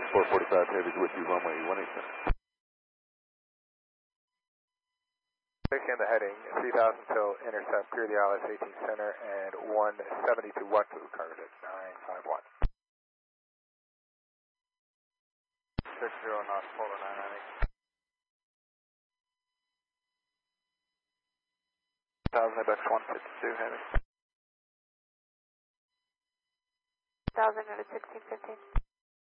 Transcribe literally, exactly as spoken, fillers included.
four forty-five Heavy's with you, runway one eight center. Taking the heading, three thousand till intercept, clear the I L S eighteen center, and one seventy to Watfu, target at nine five one. six zero knots, polar nine ninety. one thousand X one fifty-two, Heavy. one thousand at sixteen fifteen.